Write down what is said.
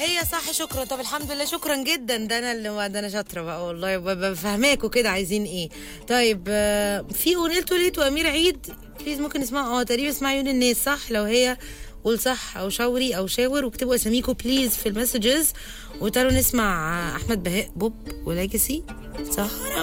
هي صح. شكرا. طب الحمد لله، شكرا جدا. ده انا شاطره بقى والله، بفهماكوا كده عايزين ايه. طيب في اغنيه توليت وامير عيد بليز ممكن نسمعها؟ تقريبا اسمها عيون الناس صح؟ لو هي قول صح او شاوري او شاور واكتبوا اساميكم بليز في المسجز. وتعالوا نسمع احمد بهاء بوب ولاجسي صح.